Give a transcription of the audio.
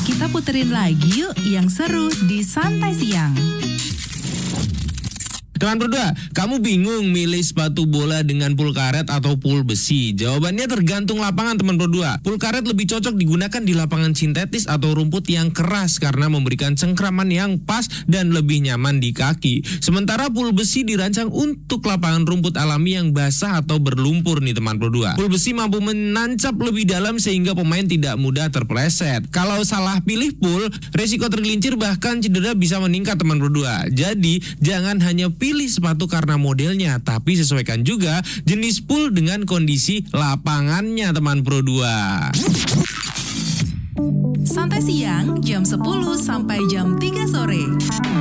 Kita puterin lagi yuk yang seru di Santai Siang. Teman berdua, kamu bingung milih sepatu bola dengan pul karet atau pul besi? Jawabannya tergantung lapangan teman berdua. Pul karet lebih cocok digunakan di lapangan sintetis atau rumput yang keras karena memberikan cengkraman yang pas dan lebih nyaman di kaki. Sementara pul besi dirancang untuk lapangan rumput alami yang basah atau berlumpur nih teman berdua. Pul besi mampu menancap lebih dalam sehingga pemain tidak mudah terpeleset. Kalau salah pilih pul, resiko tergelincir bahkan cedera bisa meningkat teman berdua. Jadi jangan hanya pilih sepatu karena modelnya, tapi sesuaikan juga jenis pul dengan kondisi lapangannya teman Pro 2. Santai Siang jam 10 sampai jam 3 sore.